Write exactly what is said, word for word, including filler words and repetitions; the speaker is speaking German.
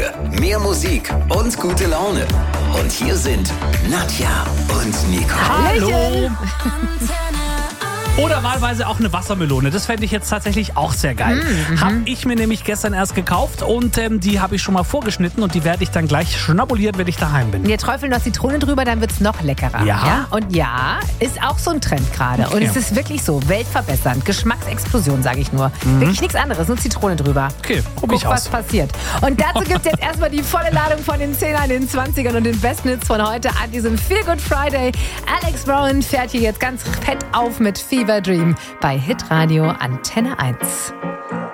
Frühe, mehr Musik und gute Laune. Und hier sind Nadja und Nico. Hallo! Oder wahlweise auch eine Wassermelone. Das fände ich jetzt tatsächlich auch sehr geil. Mhm. Habe ich mir nämlich gestern erst gekauft und ähm, die habe ich schon mal vorgeschnitten und die werde ich dann gleich schnabulieren, wenn ich daheim bin. Wir träufeln noch Zitrone drüber, dann wird es noch leckerer. Ja. Und ja, ist auch so ein Trend gerade. Okay. Und es ist wirklich so, weltverbessernd. Geschmacksexplosion, sage ich nur. Wirklich nichts anderes, nur Zitrone drüber. Okay, probier Guck, ich aus. was passiert. Und dazu gibt es jetzt erstmal die volle Ladung von den Zehnern, den Zwanzigern und den besten Hits von heute an diesem Feel Good Friday. Alex Brown fährt hier jetzt ganz fett auf mit Fever Dream bei Hitradio Antenne eins.